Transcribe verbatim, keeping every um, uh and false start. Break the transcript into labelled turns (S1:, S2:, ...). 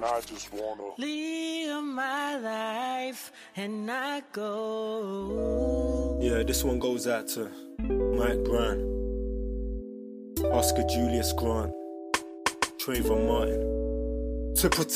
S1: I just wanna
S2: live my life and not go.
S3: Yeah, this one goes out to Mike Brown, Oscar Julius Grant, Trayvon Martin. To protect